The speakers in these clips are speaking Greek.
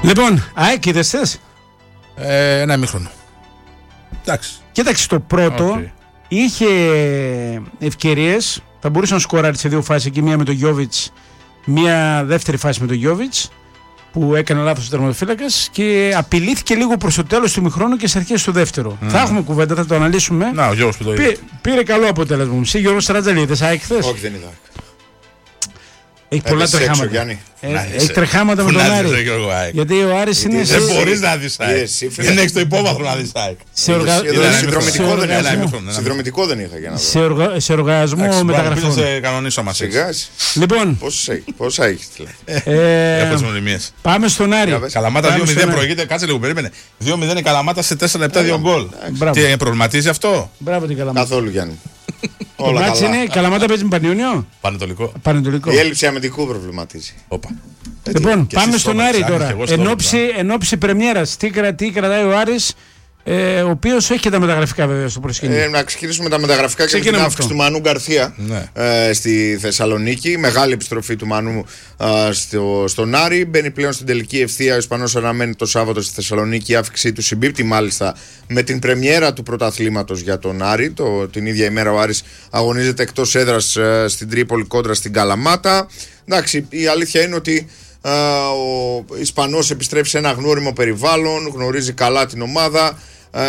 Λοιπόν, ΑΕΚ είδες θες? Ένα ημίχρονο. Εντάξει. Κοίταξε, το πρώτο είχε ευκαιρίες. Θα μπορούσε να σκοράρει σε δύο φάσεις εκεί, μία με τον Γιόβιτς, μία δεύτερη φάση με τον Γιόβιτς, που έκανε λάθος ο τερματοφύλακας και απειλήθηκε λίγο προς το τέλος του ημιχρόνου και στις αρχές του δεύτερου. Θα έχουμε κουβέντα, θα το αναλύσουμε. Να, ο Γιώργος που το είδε. Πήρε καλό αποτέλεσμα μου. Εσύ Γιώργος Στράτζαλη, είδες ΑΕΚ χθες? Όχι, δεν είδα. Έχει πολλά τρεχάματα. Έχει τρεχάματα με τον Άρη. Γιατί ο Άρης είναι. Δεν μπορείς να δεις ΑΕΚ. Δεν έχεις το υπόβαθρο να δεις ΑΕΚ. Συνδρομητικό δεν είχα για να δω. Σε οργανισμό μεταγραφών. Σε κανονίσω μας. Λοιπόν. Πόσα έχεις δηλαδή. Πάμε στον Άρη. Καλαμάτα 2-0 προηγείται. Κάτσε λίγο, περίμενε. 2-0 η Καλαμάτα σε 4 λεπτά 2 γκολ. Τι προβληματίζει αυτό? Μπράβο την Καλαμάτα. Καθόλου, Γιάννη. Το μάτς είναι Καλαμάτα παίζει με Πανιούνιο. Πανετολικό. Η έλλειψη αμυντικού προβληματίζει. Λοιπόν, πάμε στον Άρη τώρα. Εν ώψη πρεμιέρας, τι κρατάει ο Άρης, ο οποίος έχει και τα μεταγραφικά βέβαια στο προσκήνιο. Να ξεκινήσουμε με τα μεταγραφικά και με την αύξηση του Μανού Γκαρθία στη Θεσσαλονίκη. Μεγάλη επιστροφή του Μανού στον Άρη. Μπαίνει πλέον στην τελική ευθεία. Ο Ισπανός αναμένει το Σάββατο στη Θεσσαλονίκη. Η αύξησή του συμπίπτει μάλιστα με την πρεμιέρα του πρωταθλήματος για τον Άρη. Την ίδια ημέρα ο Άρης αγωνίζεται εκτός έδρας στην Τρίπολη κόντρα στην Καλαμάτα. Εντάξει, η αλήθεια είναι ότι ο Ισπανός επιστρέφει σε ένα γνώριμο περιβάλλον, γνωρίζει καλά την ομάδα,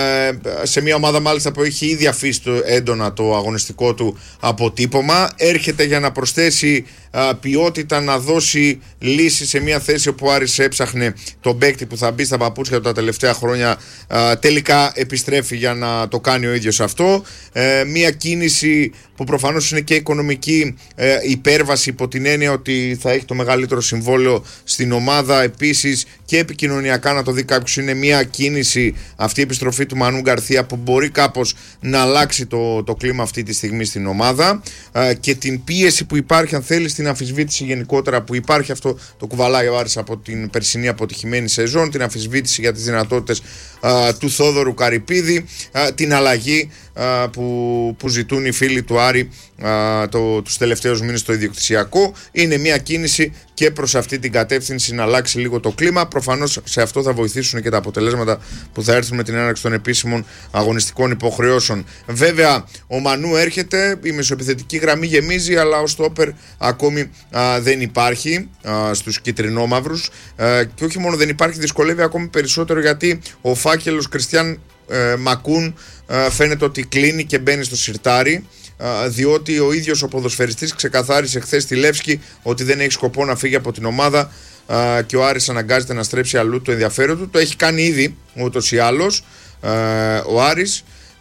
σε μια ομάδα μάλιστα που έχει ήδη αφήσει έντονα το αγωνιστικό του αποτύπωμα. Έρχεται για να προσθέσει ποιότητα, να δώσει λύση σε μια θέση όπου ο Άρης έψαχνε τον παίκτη που θα μπει στα παπούτσια του τα τελευταία χρόνια. Τελικά επιστρέφει για να το κάνει ο ίδιος αυτό. Μια κίνηση που προφανώς είναι και οικονομική υπέρβαση, υπό την έννοια ότι θα έχει το μεγαλύτερο συμβόλαιο στην ομάδα. Επίσης και επικοινωνιακά, να το δει κάποιος, είναι μια κίνηση αυτή η επιστροφή του Μανού Γκαρθία που μπορεί κάπως να αλλάξει το κλίμα αυτή τη στιγμή στην ομάδα, και την πίεση που υπάρχει, αν θέλει, στην αμφισβήτηση γενικότερα που υπάρχει. Αυτό το κουβαλάει ο Άρης από την περσινή αποτυχημένη σεζόν, την αμφισβήτηση για τις δυνατότητες του Θόδωρου Καρυπίδη, την αλλαγή που ζητούν οι φίλοι του Άρη τους τελευταίους μήνες στο ιδιοκτησιακό. Είναι μια κίνηση και προς αυτή την κατεύθυνση, να αλλάξει λίγο το κλίμα. Προφανώς σε αυτό θα βοηθήσουν και τα αποτελέσματα που θα έρθουν με την έναρξη των επίσημων αγωνιστικών υποχρεώσεων. Βέβαια, ο Μανού έρχεται, η μεσοεπιθετική γραμμή γεμίζει, αλλά ο στόπερ ακόμη δεν υπάρχει στους κυτρινόμαυρους, και όχι μόνο δεν υπάρχει, δυσκολεύει ακόμη περισσότερο, γιατί ο φάκελος Κριστιαν Μακούν φαίνεται ότι κλείνει και μπαίνει στο σιρτάρι, διότι ο ίδιος ο ποδοσφαιριστής ξεκαθάρισε χθες στη Λεύσκη ότι δεν έχει σκοπό να φύγει από την ομάδα, και ο Άρης αναγκάζεται να στρέψει αλλού το ενδιαφέρον του. Το έχει κάνει ήδη ούτως ή άλλως ο Άρης,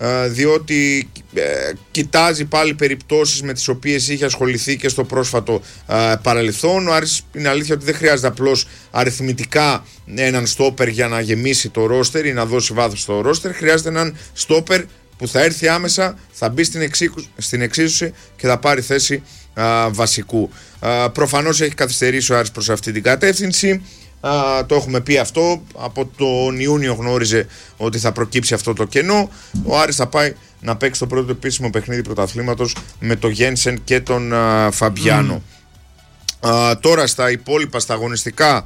διότι κοιτάζει πάλι περιπτώσεις με τις οποίες είχε ασχοληθεί και στο πρόσφατο παρελθόν. Ο Άρης, είναι αλήθεια ότι δεν χρειάζεται απλώς αριθμητικά έναν στόπερ για να γεμίσει το ρόστερ ή να δώσει βάθος στο ρόστερ. Χρειάζεται έναν στόπερ που θα έρθει άμεσα, θα μπει στην εξίσωση και θα πάρει θέση βασικού. Προφανώς έχει καθυστερήσει ο Άρης προς αυτή την κατεύθυνση. Το έχουμε πει αυτό, από τον Ιούνιο γνώριζε ότι θα προκύψει αυτό το κενό. Ο Άρης θα πάει να παίξει το πρώτο επίσημο παιχνίδι πρωταθλήματος με τον Γένσεν και τον Φαμπιάνο. Τώρα στα υπόλοιπα, στα αγωνιστικά,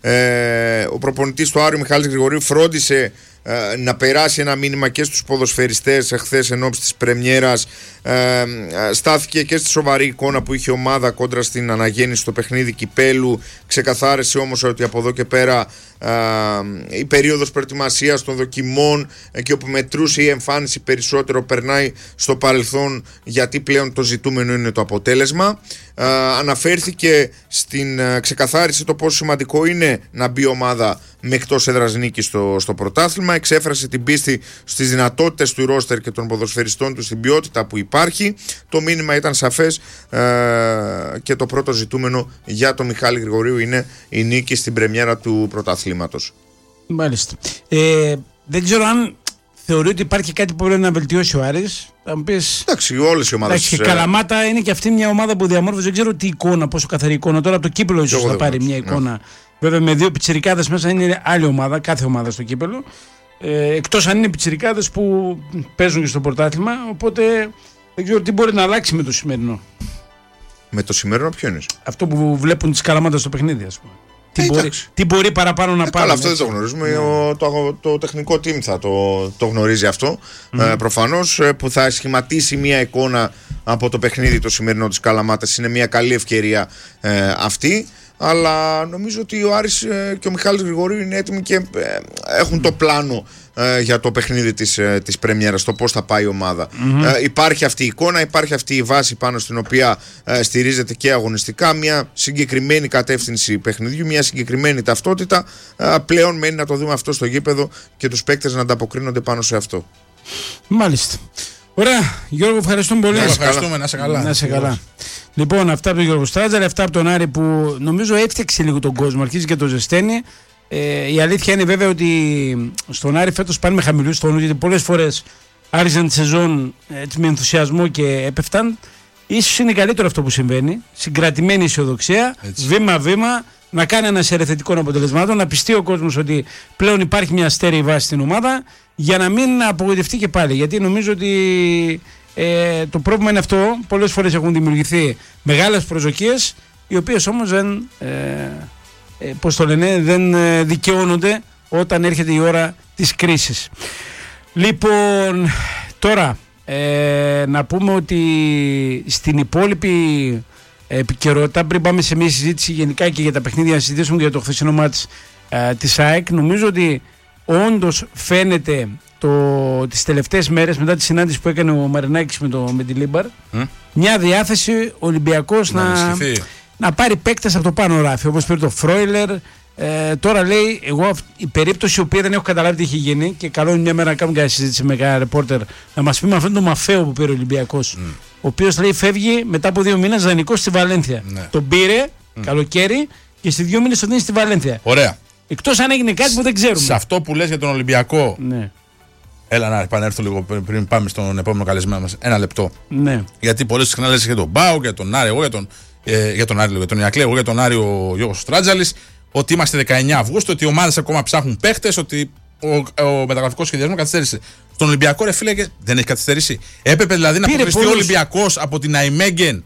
ο προπονητής του Άρη, Μιχάλης Γρηγορίου, φρόντισε να περάσει ένα μήνυμα και στους ποδοσφαιριστές εχθές ενόψει της πρεμιέρας. Στάθηκε και στη σοβαρή εικόνα που είχε η ομάδα κόντρα στην αναγέννηση στο παιχνίδι κυπέλου. Ξεκαθάρισε όμως ότι από εδώ και πέρα η περίοδος προετοιμασίας των δοκιμών, και όπου μετρούσε η εμφάνιση περισσότερο, περνάει στο παρελθόν, γιατί πλέον το ζητούμενο είναι το αποτέλεσμα. Αναφέρθηκε ξεκαθάρισε το πόσο σημαντικό είναι να μπει η ομάδα με εκτός έδρας νίκη στο πρωτάθλημα. Εξέφρασε την πίστη στις δυνατότητες του ρόστερ και των ποδοσφαιριστών του, στην ποιότητα που υπάρχει. Το μήνυμα ήταν σαφές, και το πρώτο ζητούμενο για τον Μιχάλη Γρηγορίου είναι η νίκη στην πρεμιέρα του πρωταθλήματος. Μάλιστα. Δεν ξέρω αν θεωρεί ότι υπάρχει κάτι που πρέπει να βελτιώσει ο Άρης. Θα μου πεις, εντάξει, όλες οι ομάδες. Η Καλαμάτα είναι και αυτή μια ομάδα που διαμόρφωσε. Δεν ξέρω τι εικόνα, πόσο καθαρή εικόνα. Τώρα από το κύπελο ίσως θα πάρει μια εικόνα. Ναι. Βέβαια με δύο πιτσιρικάδες μέσα είναι άλλη ομάδα, κάθε ομάδα στο κύπελο. Εκτός αν είναι πιτσιρικάδες που παίζουν και στο πρωτάθλημα. Οπότε δεν ξέρω τι μπορεί να αλλάξει με το σημερινό. Με το σημερινό ποιο είναι? Αυτό που βλέπουν τις Καλαμάτας στο παιχνίδι, ας πούμε. τι μπορεί παραπάνω να πάρει. Καλά, αυτό δεν το γνωρίζουμε. Το τεχνικό team θα το γνωρίζει αυτό. Προφανώς, που θα σχηματίσει μια εικόνα από το παιχνίδι το σημερινό της Καλαμάτας. Είναι μια καλή ευκαιρία αυτή. Αλλά νομίζω ότι ο Άρης και ο Μιχάλης Γρηγορίου είναι έτοιμοι και έχουν το πλάνο για το παιχνίδι της πρεμιέρας, το πώς θα πάει η ομάδα. Υπάρχει αυτή η εικόνα, υπάρχει αυτή η βάση πάνω στην οποία στηρίζεται και αγωνιστικά, μια συγκεκριμένη κατεύθυνση παιχνιδιού, μια συγκεκριμένη ταυτότητα. Πλέον μένει να το δούμε αυτό στο γήπεδο και τους παίκτες να ανταποκρίνονται πάνω σε αυτό. Μάλιστα. Ωραία, Γιώργο, ευχαριστούμε πολύ. Ευχαριστούμε, να είσαι καλά. Λοιπόν, αυτά από τον Γιώργο Στράτζαρη, αυτά από τον Άρη που νομίζω έφτιαξε λίγο τον κόσμο, αρχίζει και το ζεσταίνει. Η αλήθεια είναι βέβαια ότι στον Άρη φέτος πάνε με χαμηλούς τόνους, γιατί πολλές φορές άρχισαν τη σεζόν με ενθουσιασμό και έπεφταν. Ίσως είναι καλύτερο αυτό που συμβαίνει. Συγκρατημένη αισιοδοξία, βήμα-βήμα, να κάνει ένα σερί θετικών αποτελεσμάτων, να πιστεί ο κόσμος ότι πλέον υπάρχει μια στέρεη βάση στην ομάδα, για να μην απογοητευτεί και πάλι. Γιατί νομίζω ότι το πρόβλημα είναι αυτό. Πολλές φορές έχουν δημιουργηθεί μεγάλες προσδοκίες, οι οποίες όμως δεν δικαιώνονται όταν έρχεται η ώρα της κρίσης. Λοιπόν, τώρα να πούμε ότι στην υπόλοιπη επικαιρότητα, πριν πάμε σε μια συζήτηση γενικά και για τα παιχνίδια, να συζητήσουμε για το χθεσινό μάτς της ΑΕΚ, νομίζω ότι όντως φαίνεται τις τελευταίες μέρες μετά τη συνάντηση που έκανε ο Μαρινάκης με την Λίμπαρ, μια διάθεση ο Ολυμπιακός να πάρει παίκτες από το πάνω ράφι, όπως πήρε το Φρόιλερ. Τώρα λέει, εγώ η περίπτωση η οποία δεν έχω καταλάβει τι έχει γίνει, και καλό είναι μια μέρα να κάνουμε κάποια συζήτηση με κανένα ρεπόρτερ να μας πει με αυτόν τον Μαφαίο που πήρε ο Ολυμπιακός, ο οποίος λέει φεύγει μετά από 2 μήνες δανεικός στη Βαλένθια. Τον πήρε καλοκαίρι και σε 2 μήνες τον δίνει στη Βαλένθια. Ωραία. Εκτός αν έγινε κάτι που δεν ξέρουμε. Σε αυτό που λες για τον Ολυμπιακό, έλα να επανέλθω λίγο πριν πάμε στον επόμενο καλεσμένο μας. Ένα λεπτό. Ναι. Γιατί πολλές συχνά λες για τον Μπάου, για τον Άρη, εγώ για τον Ιακλέ, εγώ για τον Άρη ο Γιώργος Στράτζαλης, ότι είμαστε 19 Αυγούστου, ότι οι ομάδες ακόμα ψάχνουν παίχτες, ότι ο μεταγραφικός σχεδιασμός καθυστέρησε. Στον Ολυμπιακό, ρε φίλε, δεν έχει καθυστερήσει. Έπρεπε δηλαδή να αποκλειστεί ο Ολυμπιακός από την Αϊμέγγεν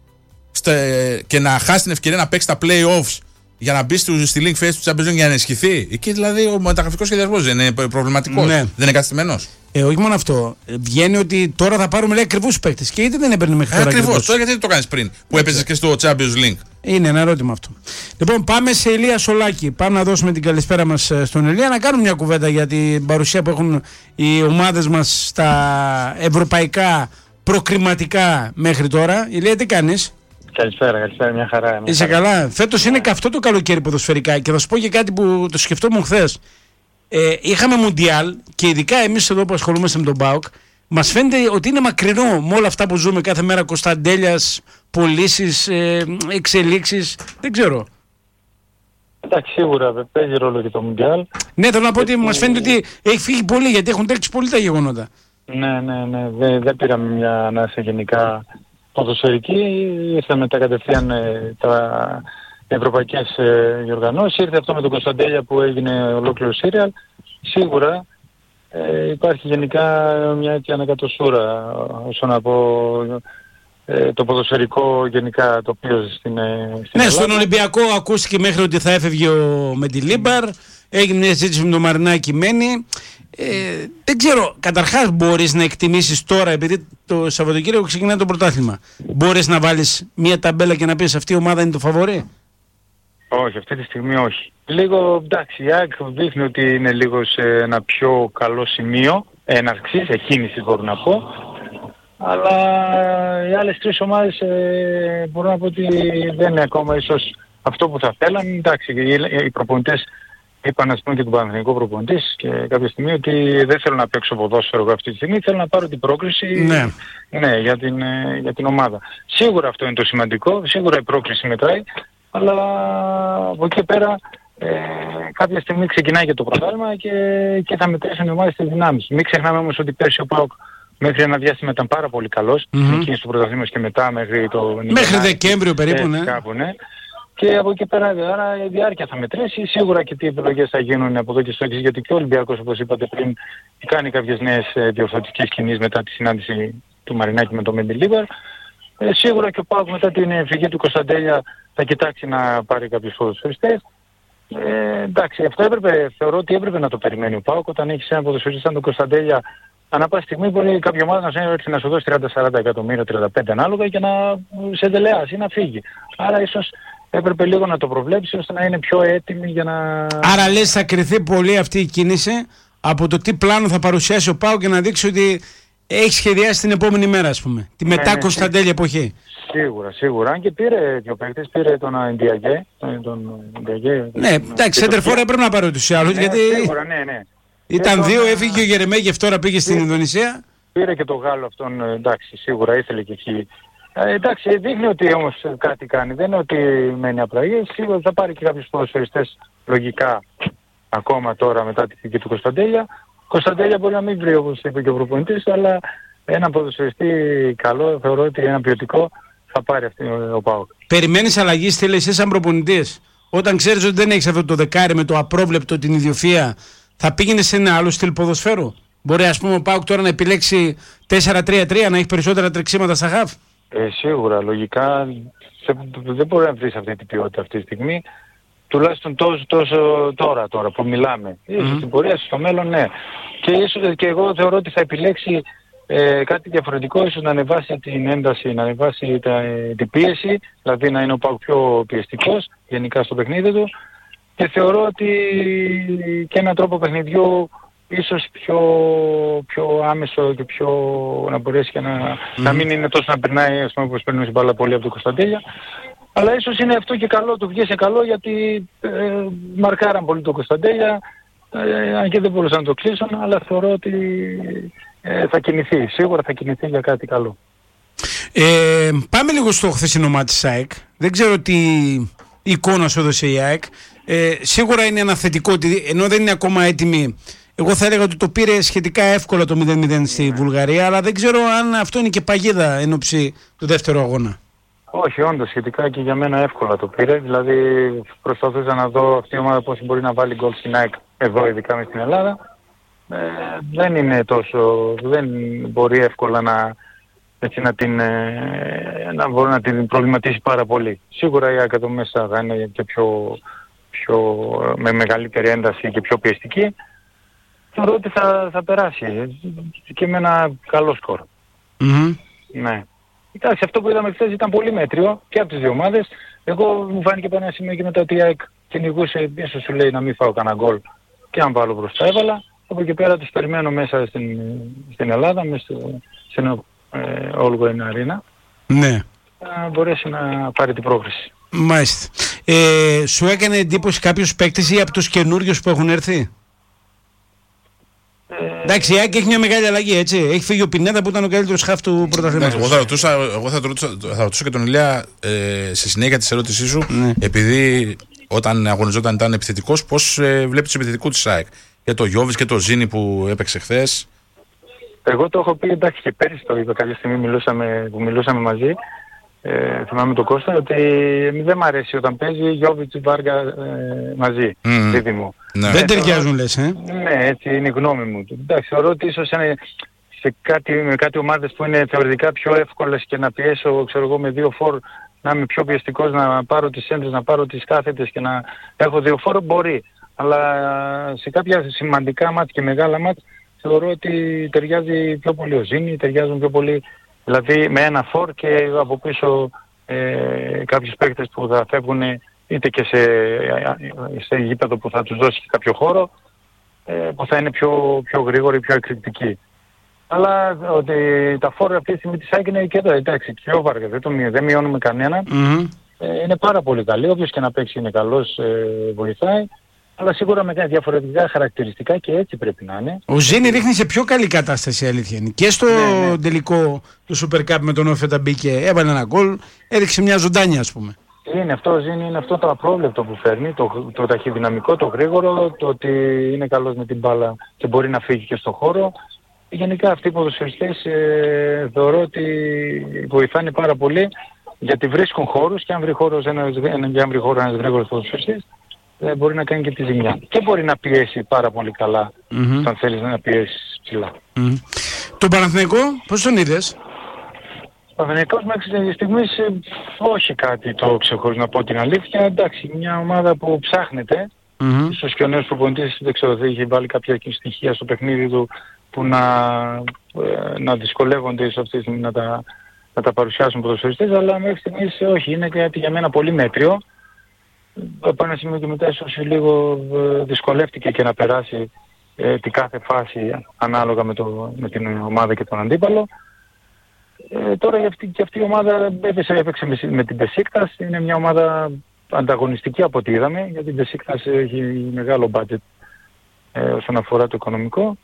και να χάσει την ευκαιρία να παίξει τα play-offs για να μπει στη link phase του Champions League για να ενισχυθεί. Εκεί δηλαδή ο μεταγραφικός σχεδιασμός δεν είναι προβληματικός, δεν είναι καθυστερημένος. Όχι μόνο αυτό. Βγαίνει ότι τώρα θα πάρουμε ακριβούς παίκτες. Και γιατί δεν έπαιρνε μέχρι τώρα. Ακριβώς. Τώρα γιατί δεν το κάνεις πριν που έπαιζες και στο Champions League. Είναι ένα ερώτημα αυτό. Λοιπόν, πάμε σε Ηλία Σολάκη. Πάμε να δώσουμε την καλησπέρα μας στον Ηλία, να κάνουμε μια κουβέντα για την παρουσία που έχουν οι ομάδες μας στα ευρωπαϊκά προκριματικά μέχρι τώρα. Ηλία, τι κάνεις? Καλησπέρα, μια χαρά. Είσαι καλά? Φέτος είναι καυτό το καλοκαίρι ποδοσφαιρικά, και θα σου πω και κάτι που το σκεφτόμουν χθες. Είχαμε Μουντιάλ και ειδικά εμείς εδώ που ασχολούμαστε με τον ΠΑΟΚ, μας φαίνεται ότι είναι μακρινό με όλα αυτά που ζούμε κάθε μέρα, Κωνσταντέλιας, πωλήσεις, εξελίξεις, δεν ξέρω. Εντάξει, σίγουρα παίζει ρόλο και το Μουντιάλ. Ναι, θέλω να πω ότι μας φαίνεται ότι έχει φύγει πολύ, γιατί έχουν τρέξει πολύ τα γεγονότα. Ναι, δεν πήραμε μια ανάσα γενικά ποδοσφαιρική, ήρθαμε μετά κατευθείαν τα ευρωπαϊκές διοργανώσεις, ήρθε αυτό με τον Κωνσταντέλια που έγινε ολόκληρο σύριαλ. Σίγουρα υπάρχει γενικά μια έτσι ανακατοσούρα όσον να πω το ποδοσφαιρικό γενικά τοπίο στην Ελλάδα. Στον Ολυμπιακό ακούστηκε μέχρι ότι θα έφευγε με τη Λίμπαρ, έγινε μια συζήτηση με τον Μαρινάκη μένει. Δεν ξέρω, καταρχάς μπορείς να εκτιμήσεις τώρα, επειδή το Σαββατοκύριακο ξεκινάει το πρωτάθλημα, μπορείς να βάλεις μια ταμπέλα και να πεις αυτή η ομάδα είναι το φαβορί? Όχι, αυτή τη στιγμή όχι. Λίγο, εντάξει, η ΑΕΚ δείχνει ότι είναι λίγο σε ένα πιο καλό σημείο έναρξης, εκκίνησης μπορώ να πω. Αλλά οι άλλες 3 ομάδες μπορώ να πω ότι δεν είναι ακόμα ίσως αυτό που θα θέλαν. Εντάξει, οι προπονητές είπαν, ας πούμε, και τον Παναθηναϊκό προπονητής και κάποια στιγμή ότι δεν θέλω να παίξω ποδόσφαιρο αυτή τη στιγμή, θέλω να πάρω την πρόκριση για την ομάδα. Σίγουρα αυτό είναι το σημαντικό, σίγουρα η πρόκριση μετράει, αλλά από εκεί πέρα κάποια στιγμή ξεκινάει και το πρωτάθλημα και θα μετρήσουν οι ομάδες τις δυνάμεις. Μην ξεχνάμε όμως ότι πέρσι ο ΠΑΟΚ μέχρι ένα διάστημα ήταν πάρα πολύ καλός, εκείνης του πρωταθλήματος και μετά μέχρι Δεκέμβριο περίπου, κάπου, Και από εκεί πέρα, άρα η διάρκεια θα μετρήσει, σίγουρα και τι επιλογές θα γίνουν από εδώ και στο εξής, γιατί και ο Ολυμπιακός, όπως είπατε πριν, κάνει κάποιες νέες διορθωτικές κινήσεις μετά τη συνάντηση του Μαρινάκη με τον Μεντιλίβαρ. Σίγουρα και ο ΠΑΟΚ μετά την φυγή του Κωνσταντέλια θα κοιτάξει να πάρει κάποιους ποδοσφαιριστές. Εντάξει, αυτό θεωρώ ότι έπρεπε να το περιμένει ο ΠΑΟΚ όταν έχεις ένα ποδοσφαιριστή σαν τον Κωνσταντέλια. Ανά πάση στιγμή μπορεί κάποια ομάδα να σου δώσει 30-40 εκατομμύρια, 35 ανάλογα και να σε δελεάσει ή να φύγει. Άρα ίσως έπρεπε λίγο να το προβλέψει ώστε να είναι πιο έτοιμη για να... Άρα λες θα κρυθεί πολύ αυτή η κίνηση από το τι πλάνο θα παρουσιάσει ο ΠΑΟΚ και να δείξει ότι έχει σχεδιάσει την επόμενη μέρα, ας πούμε. Τη μετά Κωνσταντέλια εποχή. Σίγουρα. Αν και πήρε και ο παίκτης, πήρε τον Ντιαγκέ. Ναι, εντάξει, σέντερφορ έπρεπε να πάρει ούτως ή άλλως, γιατί ναι. Ήταν δύο, έφυγε ο Γερεμέγεφ, τώρα πήγε στην Ινδονησία. Πήρε και το Γάλλο αυτόν, εντάξει, σίγουρα ήθελε και εκεί. Εντάξει, δείχνει ότι όμως κάτι κάνει. Δεν είναι ότι μένει απλαγή. Σίγουρα θα πάρει και κάποιους ποδοσφαιριστές λογικά ακόμα τώρα μετά τη φυγή του Κωνσταντέλια. Κωνσταντέλια μπορεί να μην βρει όπως είπε και ο προπονητής, αλλά ένα ποδοσφαιριστή καλό, θεωρώ ότι ένα ποιοτικό θα πάρει αυτή ο ΠΑΟΚ. Περιμένεις αλλαγή στήλε εσύ σαν προπονητής? Όταν ξέρεις ότι δεν έχεις αυτό το δεκάρι με το απρόβλεπτο, την ιδιοφυΐα, θα πήγαινε σε ένα άλλο στυλ ποδοσφαίρου? Μπορεί ας πούμε ο ΠΑΟΚ τώρα να επιλέξει 4-3-3, να έχει περισσότερα τρεξίματα στα χαφ? Σίγουρα, λογικά δεν μπορεί να βρεις αυτή την ποιότητα αυτή τη στιγμή. Τουλάχιστον τόσο τώρα που μιλάμε. Ίσως στην πορεία στο μέλλον, ναι. Και ίσως και εγώ θεωρώ ότι θα επιλέξει κάτι διαφορετικό, ίσως να ανεβάσει την ένταση, να ανεβάσει την πίεση, δηλαδή να είναι ο ΠΑΟΚ πιο πιεστικός γενικά στο παιχνίδι του. Και θεωρώ ότι και έναν τρόπο παιχνιδιού ίσως πιο άμεσο και πιο να μπορέσει και να μην είναι τόσο να περνάει, ας πούμε, όπως παίρνει μπάλα πολύ από τον Κωνσταντέλια. Αλλά ίσως είναι αυτό και καλό, του βγήκε καλό γιατί μαρκάραν πολύ τον Κωνσταντέλια, αν και δεν μπορούσαν να το κλείσουν, αλλά θεωρώ ότι θα κινηθεί, σίγουρα θα κινηθεί για κάτι καλό. Πάμε λίγο στο χθεσινό μάτι της ΑΕΚ. Δεν ξέρω τι εικόνα σου έδωσε η ΑΕΚ. Σίγουρα είναι ένα θετικό ότι ενώ δεν είναι ακόμα έτοιμη, εγώ θα έλεγα ότι το πήρε σχετικά εύκολα το 0-0 στη Βουλγαρία, αλλά δεν ξέρω αν αυτό είναι και παγίδα εν ώψη του δεύτερου αγώνα. Όχι, όντως σχετικά και για μένα εύκολα το πήρε. Δηλαδή προσπαθούσα να δω αυτή η ομάδα πώς μπορεί να βάλει γκολ στην ΑΕΚ εδώ, ειδικά μες στην Ελλάδα. Δεν είναι τόσο, δεν μπορεί εύκολα να μπορεί να την προβληματίσει πάρα πολύ. Σίγουρα η ΑΕΚ εδώ μέσα θα είναι και πιο με μεγαλύτερη ένταση και πιο πιεστική. Θεωρώ ότι θα περάσει και με ένα καλό σκορ. Ναι. Εντάξει, αυτό που είδαμε χθες ήταν πολύ μέτριο και από τις δύο ομάδες. Εγώ μου φάνηκε πάνω ένα σημείο και μετά ότι η ΑΕΚ κυνηγούσε, ίσως σου λέει να μην φάω κανένα γκολ και αν βάλω μπροστά έβαλα. Από εκεί πέρα τους περιμένω μέσα στην Ελλάδα, μέσα σε ένα All Going Arena. Ναι. Να μπορέσει να πάρει την πρόκριση. Μάλιστα. Σου έκανε εντύπωση κάποιος παίκτης ή από τους καινούριους που έχουν έρθει? Εντάξει, η ΑΕΚ έχει μια μεγάλη αλλαγή, έτσι. Έχει φύγει ο Πινέδα που ήταν ο καλύτερος χαφ του πρωταθλήματος. Εγώ θα ρωτούσα και τον Ηλία σε συνέχεια της ερώτησής σου, επειδή όταν αγωνιζόταν ήταν επιθετικός, πώς βλέπει τους επιθετικούς της ΑΕΚ? Για το Γιώβιτς και το Ζήνη που έπαιξε χθες. Εγώ το έχω πει, εντάξει, και πέρυσι το είπα κάποια στιγμή που μιλούσαμε μαζί. Θυμάμαι τον Κώστα ότι δεν μ' αρέσει όταν παίζει Γιώβιτς Βάργα μαζί, δίδυμο. Ναι. Δεν ταιριάζουν λες, Ναι, έτσι είναι η γνώμη μου. Εντάξει, θεωρώ ότι ίσως με κάτι ομάδες που είναι θεωρητικά πιο εύκολες και να πιέσω, ξέρω εγώ, με δύο φορ, να είμαι πιο πιεστικός, να πάρω τις έντρες, να πάρω τις κάθετες και να έχω δύο φορ, μπορεί. Αλλά σε κάποια σημαντικά μάτς και μεγάλα μάτς θεωρώ ότι ταιριάζει πιο πολύ ο Ζήνη, ταιριάζουν πιο πολύ, δηλαδή με ένα φορ και από πίσω κάποιους παίκτες που θα φεύγουν είτε και σε γήπεδο που θα τους δώσει κάποιο χώρο, που θα είναι πιο γρήγοροι, πιο εκρηκτικοί. Αλλά ότι τα φόρα αυτή τη στιγμή της ΑΕΚ είναι και εδώ, εντάξει, και ο Βάργας, δεν μειώνουμε κανέναν. Είναι πάρα πολύ καλή, όποιος και να παίξει είναι καλός, βοηθάει. Αλλά σίγουρα με διαφορετικά χαρακτηριστικά και έτσι πρέπει να είναι. Ο Ζήνη ρίχνει σε πιο καλή κατάσταση, αλήθεια είναι. Και στο τελικό του Super Cup με τον Όφετα μπήκε, έβαλε ένα γκολ, έδειξε μια ζωντάνια, ας πούμε. Είναι αυτό ο Ζήνη, είναι αυτό το απρόβλεπτο που φέρνει, το ταχυδυναμικό, το γρήγορο, το ότι είναι καλός με την μπάλα και μπορεί να φύγει και στο χώρο. Γενικά αυτοί οι ποδοσφαιριστές θεωρώ ότι βοηθάνε πάρα πολύ γιατί βρίσκουν χώρους και αν βρει χώρο ένας γρήγορος ποδοσφαιριστής, μπορεί να κάνει και τη ζημιά. Και μπορεί να πιέσει πάρα πολύ καλά όταν θέλεις να πιέσεις ψηλά. Τον Παναθηναϊκό, πώς τον είδες? Ο Παναθηναϊκός μέχρι στιγμής όχι κάτι το ξεχωρίζω να πω την αλήθεια. Εντάξει, μια ομάδα που ψάχνεται Ίσως και ο νέος προπονητής, δεν ξέρω, δεν είχε βάλει κάποια στοιχεία στο παιχνίδι του που να δυσκολεύονται ίσως αυτή τη στιγμή να τα παρουσιάσουν ποδοσφαιριστές, αλλά μέχρι στιγμής όχι, είναι κάτι για μένα πολύ μέτριο. Από ένα σημείο και μετά ίσως λίγο δυσκολεύτηκε και να περάσει την κάθε φάση ανάλογα με την ομάδα και τον αντίπαλο. Τώρα και αυτή η ομάδα έπαιξε με την Μπεσίκτας, είναι μια ομάδα ανταγωνιστική από ό,τι είδαμε, γιατί η Μπεσίκτας έχει μεγάλο budget όσον αφορά το οικονομικό.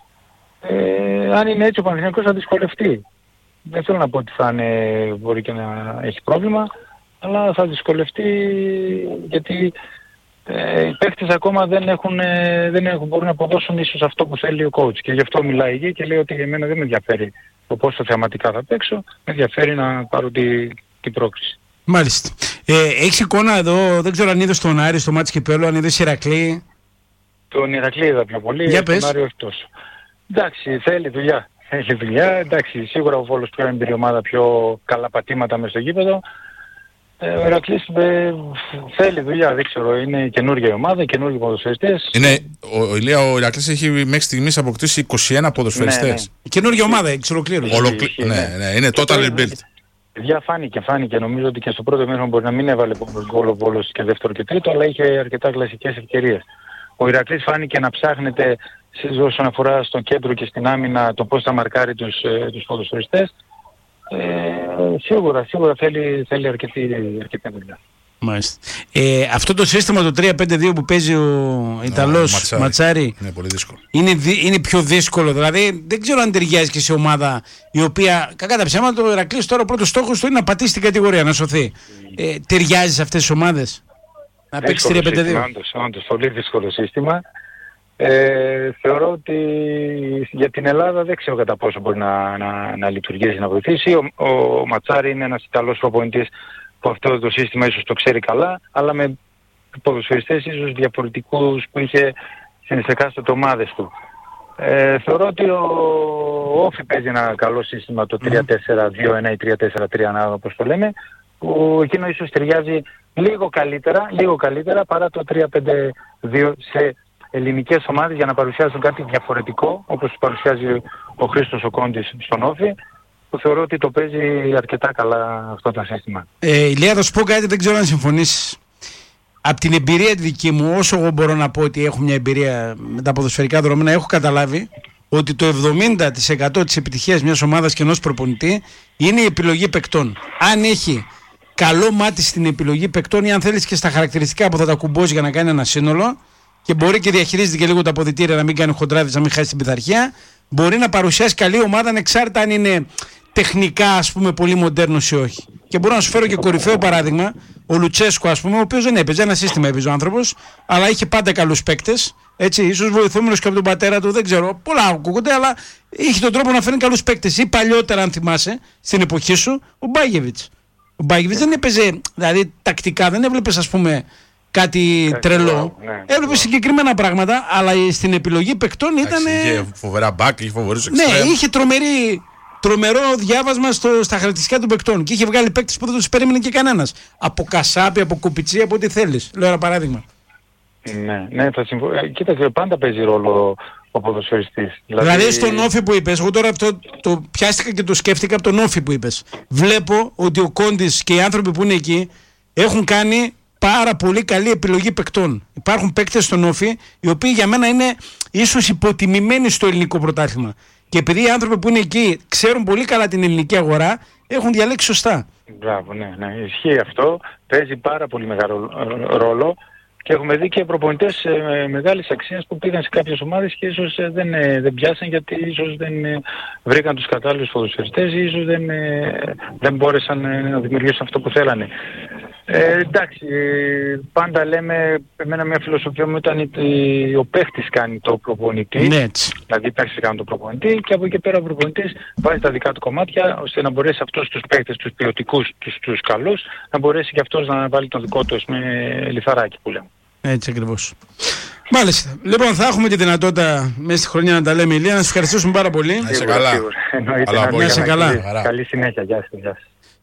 Αν είναι έτσι ο Παναθηναϊκός θα δυσκολευτεί. Δεν θέλω να πω ότι μπορεί και να έχει πρόβλημα, αλλά θα δυσκολευτεί γιατί οι παίκτες ακόμα δεν μπορούν να αποδώσουν ίσως αυτό που θέλει ο coach. Και γι' αυτό μιλάει εκεί και λέει ότι για μένα δεν με ενδιαφέρει το πόσο θεαματικά θα παίξω, με ενδιαφέρει να πάρω την πρόκριση. Μάλιστα. Έχεις εικόνα εδώ, δεν ξέρω αν είδες τον Άρη στο μάτς Κυπέλλου, αν είδες Ηρακλή. Τον Ηρακλή είδα πιο πολύ, για τον Άρη όχι τόσο. Εντάξει, θέλει δουλειά. Εντάξει, σίγουρα ο Βόλος πιο εμπειρή ομάδα, πιο καλά πατήματα μες στο γήπεδο. Ο Ηρακλής θέλει δουλειά, δεν ξέρω, είναι καινούργια η ομάδα, καινούργιοι ποδοσφαιριστές. Ο Ηρακλής έχει μέχρι στιγμής αποκτήσει 21 ποδοσφαιριστές. Ναι. Καινούργια ομάδα, εξ ολοκλήρου. Ναι, είναι total rebuild. Παιδιά φάνηκε, νομίζω ότι και στο πρώτο μήνυμα μπορεί να μην έβαλε γκολ ο Βόλος και δεύτερο και τρίτο, αλλά είχε αρκετά κλασικές ευκαιρίες. Ο Ηρακλής φάνηκε να ψάχνεται όσον αφορά στο κέντρο και στην άμυνα το πώς θα μαρκάρει τους ποδοσφαιριστές. Σίγουρα θέλει αρκετή δουλειά. Μάλιστα. Αυτό το σύστημα το 3-5-2 που παίζει ο Ιταλός Ματσάρι είναι πολύ δύσκολο. Είναι πιο δύσκολο. Δηλαδή δεν ξέρω αν ταιριάζει και σε ομάδα η οποία, κακά τα ψέματα, ο Ηρακλής τώρα ο πρώτος στόχος του είναι να πατήσει την κατηγορία, να σωθεί. Ταιριάζει σε αυτές τις ομάδες να παίξει 3-5-2? Όντως, πολύ δύσκολο σύστημα. Θεωρώ ότι για την Ελλάδα δεν ξέρω κατά πόσο μπορεί να λειτουργήσει, να βοηθήσει. Ο Ματσάρι είναι ένας Ιταλός προπονητής που αυτό το σύστημα ίσως το ξέρει καλά, αλλά με ποδοσφαιριστές ίσως διαφορετικούς που είχε στις εκάστοτε ομάδες του. Θεωρώ ότι ο Όφι παίζει ένα καλό σύστημα, το 3-4-2-1 ή 3-4-3, όπως το λέμε, που εκείνο ίσως ταιριάζει λίγο καλύτερα παρά το 3-5-2 σε ελληνικές ομάδες για να παρουσιάσουν κάτι διαφορετικό, όπως παρουσιάζει ο Χρήστος ο Κόντης στον Όφι, που θεωρώ ότι το παίζει αρκετά καλά αυτό το σύστημα. Ηλία, θα σου πω κάτι, δεν ξέρω αν συμφωνήσεις. Από την εμπειρία τη δική μου, όσο εγώ μπορώ να πω ότι έχω μια εμπειρία με τα ποδοσφαιρικά δρόμενα, έχω καταλάβει ότι το 70% της επιτυχίας μιας ομάδας και ενός προπονητή είναι η επιλογή παικτών. Αν έχει καλό μάτι στην επιλογή παικτών ή αν θέλεις και στα χαρακτηριστικά που θα τα κουμπώσει για να κάνει ένα σύνολο, και μπορεί και διαχειρίζεται και λίγο τα αποδυτήρια, να μην κάνει χοντράδες, να μην χάσει την πειθαρχία, μπορεί να παρουσιάσει καλή ομάδα ανεξάρτητα αν είναι τεχνικά, ας πούμε, πολύ μοντέρνος ή όχι. Και μπορώ να σου φέρω και κορυφαίο παράδειγμα, ο Λουτσέσκο, ας πούμε, ο οποίος δεν έπαιζε, ένα σύστημα έπαιζε ο άνθρωπος, αλλά είχε πάντα καλούς παίκτες. Έτσι, ίσως βοηθούμενος και από τον πατέρα του, δεν ξέρω, πολλά ακούγονται, αλλά είχε τον τρόπο να φέρνει καλούς παίκτες. Ή παλιότερα, αν θυμάσαι, στην εποχή σου, ο Μπάγεβιτς. Ο Μπάγεβιτς δεν έπαιζε, δηλαδή τακτικά, δεν έβλεπες, ας πούμε, κάτι τρελό. Έβλεπε συγκεκριμένα πράγματα, αλλά στην επιλογή παικτών ήταν. Είχε φοβερά μπακ, είχε φοβερούς εξτρέμ. Ναι, είχε τρομερό διάβασμα στα χαρακτηριστικά των παικτών. Και είχε βγάλει παίκτες που δεν τους περίμενε και κανένας. Από Κασάπη, από Κουπιτσί, από ό,τι θέλεις. Λέω ένα παράδειγμα. Ναι, θα συμφωνήσω. Κοίταξε, πάντα παίζει ρόλο ο ποδοσφαιριστής. Δηλαδή στον Όφι που είπες, εγώ τώρα αυτό το πιάστηκα και το σκέφτηκα από τον Όφι που είπες. Βλέπω ότι ο Κόντης και οι άνθρωποι που είναι εκεί έχουν κάνει πάρα πολύ καλή επιλογή παικτών. Υπάρχουν παίκτες στον Όφι οι οποίοι για μένα είναι ίσως υποτιμημένοι στο ελληνικό πρωτάθλημα. Και επειδή οι άνθρωποι που είναι εκεί ξέρουν πολύ καλά την ελληνική αγορά, έχουν διαλέξει σωστά. Μπράβο, ναι, ισχύει αυτό. Παίζει πάρα πολύ μεγάλο ρόλο. Και έχουμε δει και προπονητές μεγάλης αξίας που πήγαν σε κάποιες ομάδες και ίσως δεν πιάσαν γιατί ίσως δεν βρήκαν τους κατάλληλους ποδοσφαιριστές ή ίσως δεν μπόρεσαν να δημιουργήσουν αυτό που θέλανε. Εντάξει, πάντα λέμε, εμένα μια φιλοσοφία μου ήταν ότι ο παίχτης κάνει το προπονητή. Ναι, δηλαδή οι παίχτες κάνουν το προπονητή και από εκεί πέρα ο προπονητής βάζει τα δικά του κομμάτια ώστε να μπορέσει αυτός τους παίχτες, τους ποιοτικούς, τους καλούς, να μπορέσει και αυτός να βάλει τον δικό του με λιθαράκι που λέμε. Έτσι ακριβώς. Μάλιστα. Λοιπόν, θα έχουμε τη δυνατότητα μέσα στη χρονιά να τα λέμε, Ηλία. Να σας ευχαριστήσουμε πάρα πολύ. Να είσαι καλά. Καλή συνέχεια. Γεια σας.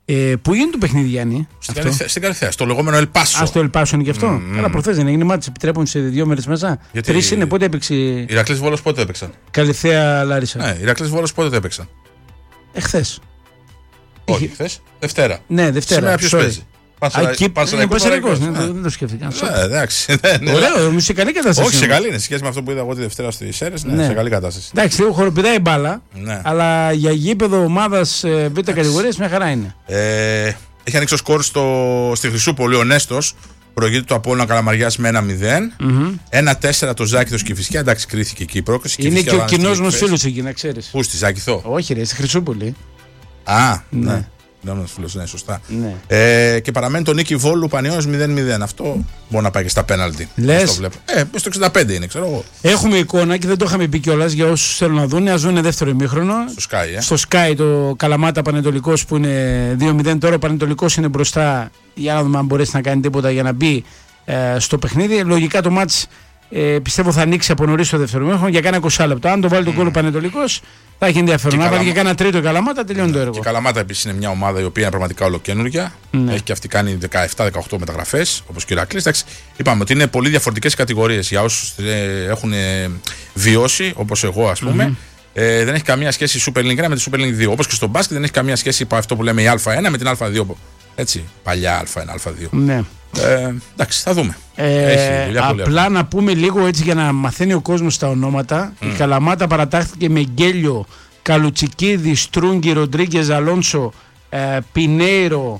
Πού γίνεται το παιχνίδι, Γιάννη? Στην Καλυθέα, στο λεγόμενο Ελπάσο. Στο Ελπάσο είναι και αυτό. Καλά, προχθές δεν έγινε μάτι, επιτρέπουν σε 2 μέρες μέσα. 3 είναι, πότε έπαιξε. Ηρακλής Βόλος πότε έπαιξαν? Καλυθέα Λάρισα. Ναι, Ηρακλής Βόλος πότε έπαιξαν? Εχθές. Όχι, χθες. Δευτέρα. Ναι, Δευτέρα. Σήμερα ποιος παίζει? Πανσεραϊκός, δεν το σκέφτηκα. Εντάξει. Ωραίο, είμαι σε καλή κατάσταση. Όχι, σε καλή είναι. Σχέση με αυτό που είδα εγώ τη Δευτέρα στις Σέρρες, ναι, σε καλή κατάσταση. Εντάξει, λίγο χοροπηδάει η μπάλα, αλλά για γήπεδο ομάδας β' κατηγορίας μια χαρά είναι. Έχει ανοίξει ο σκορ στη Χρυσούπολη ο Νέστος. Προηγείται το Απόλλωνα Καλαμαριάς με 1-0. 1-4 το Ζάκηθος Κηφισιά. Εντάξει, κρίθηκε εκεί η πρόκληση. Είναι και ο κοινός μας φίλος εκεί, να ξέρεις. Πού, στη Ζάκηθο? Όχι, ρε, στη Χρυσούπολη. Ναι. Ναι, σωστά. Ναι. Και παραμένει το νίκη Βόλου Πανιώνιος 0-0. Αυτό μπορεί να πάει και στα πέναλτι. Λες. Στο 65 είναι, ξέρω εγώ. Έχουμε εικόνα και δεν το είχαμε πει κιόλας για όσους θέλουν να δουν. Ας δουν δεύτερο ημίχρονο. Στο Sky το Καλαμάτα Πανετολικός που είναι 2-0. Τώρα ο Πανετολικός είναι μπροστά. Για να δούμε αν μπορέσει να κάνει τίποτα για να μπει στο παιχνίδι. Λογικά το μάτς πιστεύω θα ανοίξει από νωρίς το δεύτερο ημίχρονο για κάνα 20 λεπτά. Αν το βάλει τον κόλλο Πανετολικός, θα έχει ενδιαφέρον. Να βάλει και κάνα τρίτο Καλαμάτα, τελειώνει το έργο. Και η Καλαμάτα επίσης είναι μια ομάδα η οποία είναι πραγματικά ολοκένουργια. Ναι. Έχει και αυτή κάνει 17-18 μεταγραφές, όπως και ο Ηρακλής. Είπαμε ότι είναι πολύ διαφορετικές κατηγορίες για όσους έχουν βιώσει, όπως εγώ ας πούμε. Δεν έχει καμία σχέση η Super League 1 με τη Super League 2. Όπως και στο μπάσκετ δεν έχει καμία σχέση αυτό που λέμε η Α1 με την Α2. Έτσι, παλιά Α1, Α2. Ναι. Εντάξει, θα δούμε. Απλά να πούμε λίγο έτσι για να μαθαίνει ο κόσμος τα ονόματα. Η Καλαμάτα παρατάχθηκε με Γκέλιο, Καλουτσικίδη, Στρούγκη, Ροντρίγκεζ, Αλόνσο, Πινέιρο,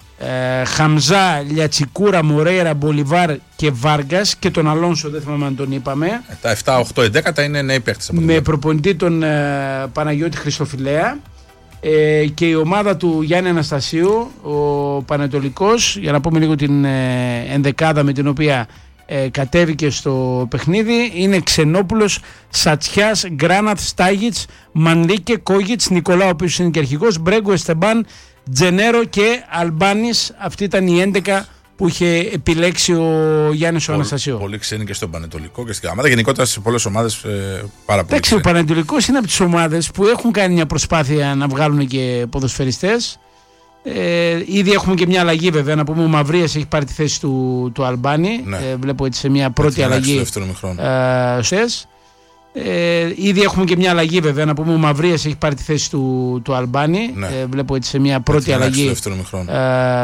Χαμζά, Λιατσικούρα, Μορέιρα, Μπολιβάρ και Βάργκας και τον Αλόνσο, δεν θυμάμαι αν τον είπαμε. Τα 7, 8, 11 είναι νέοι παίκτες. Με προπονητή τον Παναγιώτη Χριστοφιλέα. Και η ομάδα του Γιάννη Αναστασίου, ο Πανετολικός, για να πούμε λίγο την ενδεκάδα με την οποία κατέβηκε στο παιχνίδι, είναι Ξενόπουλος, Σατσιάς, Γκράναθ, Στάγιτς, Μανλίκε, Κόγιτς, Νικολάου, ο οποίος είναι και αρχηγός, Μπρέγκο, Εστεμπάν, Τζενέρο και Αλμπάνης. Αυτή ήταν η 11 που είχε επιλέξει ο Γιάννης ο Αναστασίου. Πολύ ξένοι και στον Πανετολικό και στην Καλαμάτα. Γενικότερα σε πολλές ομάδες πάρα πολύ. Εντάξει, ο Πανετολικός είναι από τις ομάδες που έχουν κάνει μια προσπάθεια να βγάλουν και ποδοσφαιριστές. Ήδη έχουμε και μια αλλαγή, βέβαια. Να πούμε ο Μαυρίας έχει πάρει τη θέση του Αλμπάνη. Ναι. Βλέπω έτσι σε μια πρώτη αλλαγή. Ήδη έχουμε και μια αλλαγή, βέβαια. Να πούμε ο Μαυρίας έχει πάρει τη θέση του Αλμπάνη. Ναι. Βλέπω έτσι σε μια πρώτη αλλαγή.